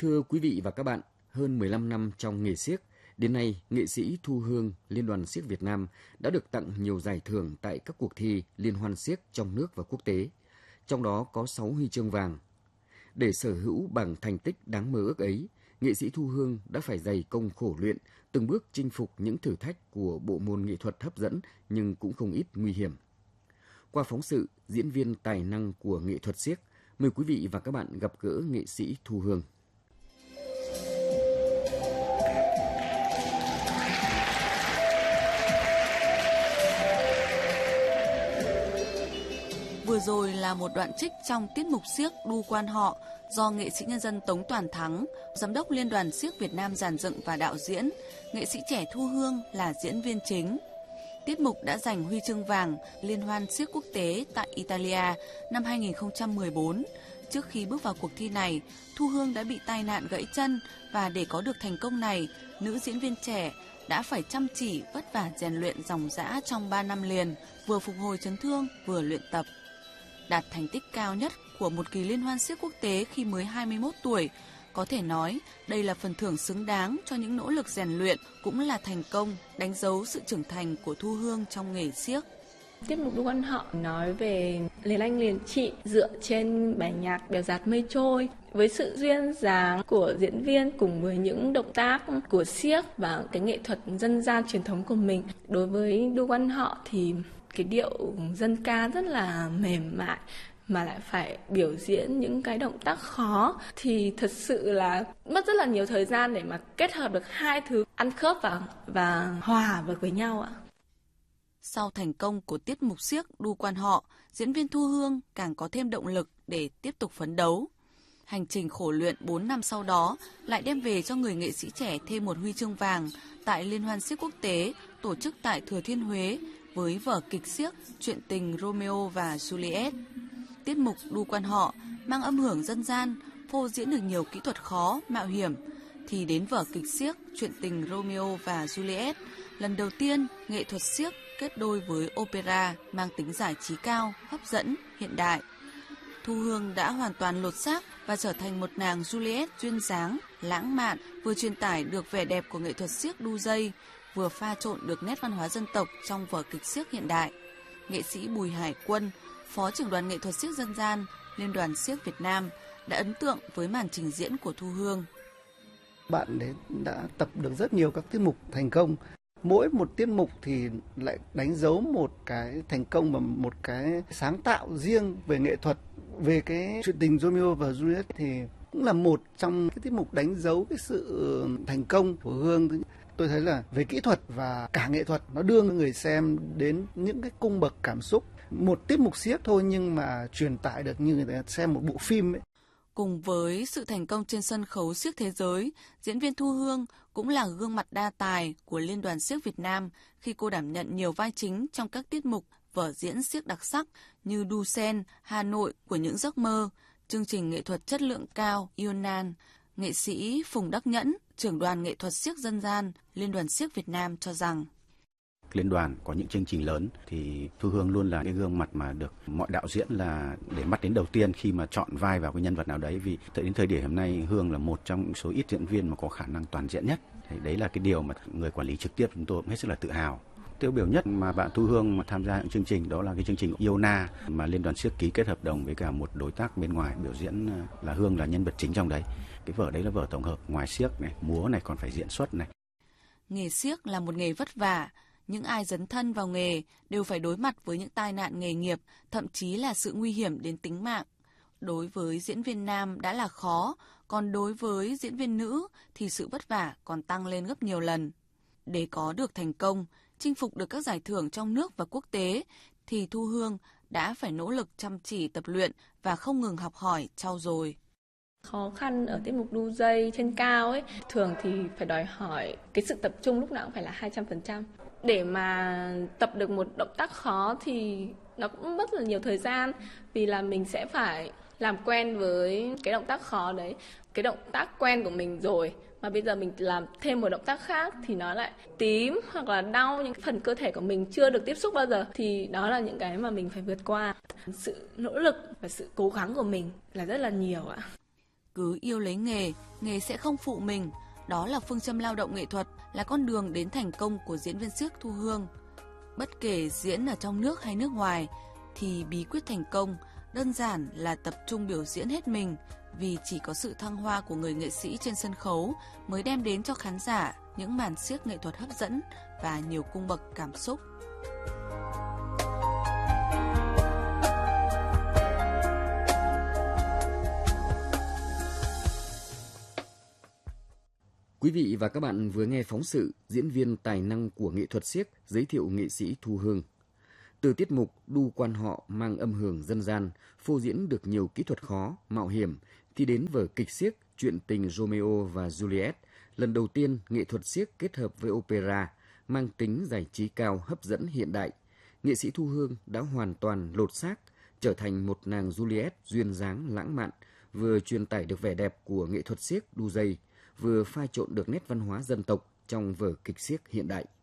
Thưa quý vị và các bạn, hơn 15 năm trong nghề xiếc, đến nay nghệ sĩ Thu Hương, Liên đoàn Xiếc Việt Nam đã được tặng nhiều giải thưởng tại các cuộc thi liên hoan xiếc trong nước và quốc tế, trong đó có 6 huy chương vàng. Để sở hữu bằng thành tích đáng mơ ước ấy, nghệ sĩ Thu Hương đã phải dày công khổ luyện, từng bước chinh phục những thử thách của bộ môn nghệ thuật hấp dẫn nhưng cũng không ít nguy hiểm. Qua phóng sự, diễn viên tài năng của nghệ thuật xiếc, mời quý vị và các bạn gặp gỡ nghệ sĩ Thu Hương. Vừa rồi là một đoạn trích trong tiết mục xiếc Đu Quan Họ do nghệ sĩ nhân dân Tống Toàn Thắng, giám đốc Liên đoàn Xiếc Việt Nam dàn dựng và đạo diễn, nghệ sĩ trẻ Thu Hương là diễn viên chính. Tiết mục đã giành huy chương vàng Liên hoan xiếc quốc tế tại Italia năm 2014. Trước khi bước vào cuộc thi này, Thu Hương đã bị tai nạn gãy chân và để có được thành công này, nữ diễn viên trẻ đã phải chăm chỉ vất vả rèn luyện ròng rã trong 3 năm liền, vừa phục hồi chấn thương vừa luyện tập. Đạt thành tích cao nhất của một kỳ liên hoan xiếc quốc tế khi mới 21 tuổi, có thể nói đây là phần thưởng xứng đáng cho những nỗ lực rèn luyện, cũng là thành công đánh dấu sự trưởng thành của Thu Hương trong nghề xiếc. Tiết mục Đu Quan Họ nói về liền anh liền chị dựa trên bài nhạc Bèo Dạt Mây Trôi. Với sự duyên dáng của diễn viên cùng với những động tác của xiếc và cái nghệ thuật dân gian truyền thống của mình, đối với Đu Quan Họ thì cái điệu dân ca rất là mềm mại mà lại phải biểu diễn những cái động tác khó thì thật sự là mất rất là nhiều thời gian để mà kết hợp được hai thứ ăn khớp và hòa vào với nhau ạ. Sau thành công của tiết mục xiếc Đu Quan Họ, diễn viên Thu Hương càng có thêm động lực để tiếp tục phấn đấu. Hành trình khổ luyện 4 năm sau đó lại đem về cho người nghệ sĩ trẻ thêm một huy chương vàng tại Liên hoan xiếc quốc tế tổ chức tại Thừa Thiên Huế với vở kịch xiếc Chuyện tình Romeo và Juliet. Tiết mục Đu Quan Họ mang âm hưởng dân gian, phô diễn được nhiều kỹ thuật khó, mạo hiểm, thì đến vở kịch xiếc Chuyện tình Romeo và Juliet, lần đầu tiên nghệ thuật xiếc kết đôi với opera mang tính giải trí cao, hấp dẫn, hiện đại. Thu Hương đã hoàn toàn lột xác và trở thành một nàng Juliet duyên dáng, lãng mạn, vừa truyền tải được vẻ đẹp của nghệ thuật xiếc đu dây, vừa pha trộn được nét văn hóa dân tộc trong vở kịch xiếc hiện đại. Nghệ sĩ Bùi Hải Quân, Phó trưởng đoàn nghệ thuật xiếc dân gian, Liên đoàn Xiếc Việt Nam đã ấn tượng với màn trình diễn của Thu Hương. Bạn ấy đã tập được rất nhiều các tiết mục thành công. Mỗi một tiết mục thì lại đánh dấu một cái thành công và một cái sáng tạo riêng về nghệ thuật. Về cái Chuyện tình Romeo và Juliet thì cũng là một trong cái tiết mục đánh dấu cái sự thành công của Hương. Tôi thấy là về kỹ thuật và cả nghệ thuật nó đưa người xem đến những cái cung bậc cảm xúc. Một tiết mục xiếc thôi nhưng mà truyền tải được như người ta xem một bộ phim ấy. Cùng với sự thành công trên sân khấu xiếc thế giới, diễn viên Thu Hương cũng là gương mặt đa tài của Liên đoàn Xiếc Việt Nam khi cô đảm nhận nhiều vai chính trong các tiết mục vở diễn xiếc đặc sắc như Đu Sen, Hà Nội của những giấc mơ, chương trình nghệ thuật chất lượng cao Ionan. Nghệ sĩ Phùng Đắc Nhẫn, trưởng đoàn nghệ thuật xiếc dân gian Liên đoàn Xiếc Việt Nam cho rằng Liên đoàn có những chương trình lớn thì Thu Hương luôn là cái gương mặt mà được mọi đạo diễn là để mắt đến đầu tiên khi mà chọn vai vào cái nhân vật nào đấy, vì đến thời điểm hôm nay Hương là một trong số ít diễn viên mà có khả năng toàn diện nhất. Thì đấy là cái điều mà người quản lý trực tiếp chúng tôi cũng hết sức là tự hào. Tiêu biểu nhất mà bạn Thu Hương mà tham gia những chương trình đó là cái chương trình Iona mà Liên đoàn Xiếc ký kết hợp đồng với cả một đối tác bên ngoài biểu diễn, là Hương là nhân vật chính trong đấy. Cái vở đấy là vở tổng hợp, ngoài xiếc này, múa này, còn phải diễn xuất này. Nghề xiếc là một nghề vất vả. Những ai dấn thân vào nghề đều phải đối mặt với những tai nạn nghề nghiệp, thậm chí là sự nguy hiểm đến tính mạng. Đối với diễn viên nam đã là khó, còn đối với diễn viên nữ thì sự vất vả còn tăng lên gấp nhiều lần. Để có được thành công, chinh phục được các giải thưởng trong nước và quốc tế, thì Thu Hương đã phải nỗ lực chăm chỉ tập luyện và không ngừng học hỏi, trau dồi. Khó khăn ở tiết mục đu dây trên cao ấy, thường thì phải đòi hỏi cái sự tập trung lúc nào cũng phải là 200%. Để mà tập được một động tác khó thì nó cũng mất rất là nhiều thời gian, vì là mình sẽ phải làm quen với cái động tác khó đấy. Cái động tác quen của mình rồi mà bây giờ mình làm thêm một động tác khác thì nó lại tím hoặc là đau những phần cơ thể của mình chưa được tiếp xúc bao giờ, thì đó là những cái mà mình phải vượt qua. Sự nỗ lực và sự cố gắng của mình là rất là nhiều ạ. Cứ yêu lấy nghề, nghề sẽ không phụ mình. Đó là phương châm lao động nghệ thuật, là con đường đến thành công của diễn viên xiếc Thu Hương. Bất kể diễn ở trong nước hay nước ngoài, thì bí quyết thành công đơn giản là tập trung biểu diễn hết mình, vì chỉ có sự thăng hoa của người nghệ sĩ trên sân khấu mới đem đến cho khán giả những màn xiếc nghệ thuật hấp dẫn và nhiều cung bậc cảm xúc. Quý vị và các bạn vừa nghe phóng sự diễn viên tài năng của nghệ thuật xiếc giới thiệu nghệ sĩ Thu Hương. Từ tiết mục đu quan họ mang âm hưởng dân gian, phô diễn được nhiều kỹ thuật khó, mạo hiểm, thì đến vở kịch xiếc Chuyện tình Romeo và Juliet, lần đầu tiên nghệ thuật xiếc kết hợp với opera, mang tính giải trí cao hấp dẫn hiện đại. Nghệ sĩ Thu Hương đã hoàn toàn lột xác, trở thành một nàng Juliet duyên dáng lãng mạn, vừa truyền tải được vẻ đẹp của nghệ thuật xiếc đu dây, vừa pha trộn được nét văn hóa dân tộc trong vở kịch xiếc hiện đại.